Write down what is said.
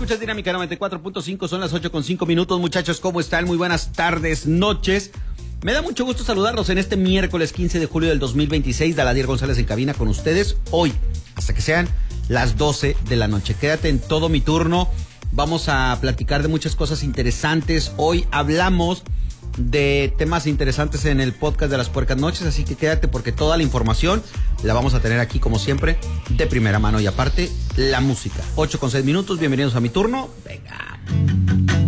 escuchas Dinámica 94.5, son las 8:05, muchachos, ¿cómo están? Muy buenas tardes, noches. Me da mucho gusto saludarlos en este miércoles 15 de julio del 2026. Daladier González en cabina con ustedes hoy, hasta que sean las 12 de la noche. Quédate en todo mi turno. Vamos a platicar de muchas cosas interesantes. Hoy hablamos de temas interesantes en el podcast de las Puercas Noches, así que quédate porque toda la información la vamos a tener aquí como siempre de primera mano y aparte la música. 8:06, bienvenidos a mi turno. Venga.